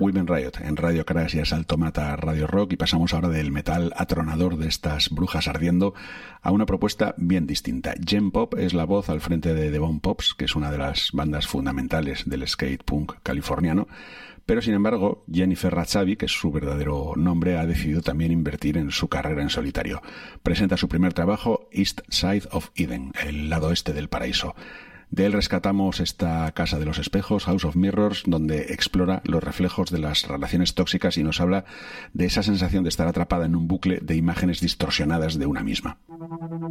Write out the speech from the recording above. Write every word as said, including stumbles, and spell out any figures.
Women Riot en Radio Crash y Asalto Mata Radio Rock, y pasamos ahora del metal atronador de estas brujas ardiendo a una propuesta bien distinta. Jen Pop es la voz al frente de The Bone Pops, que es una de las bandas fundamentales del skate punk californiano, pero sin embargo Jennifer Razavi, que es su verdadero nombre, ha decidido también invertir en su carrera en solitario. Presenta su primer trabajo, East Side of Eden, el lado este del paraíso. De él rescatamos esta Casa de los Espejos, House of Mirrors, donde explora los reflejos de las relaciones tóxicas y nos habla de esa sensación de estar atrapada en un bucle de imágenes distorsionadas de una misma.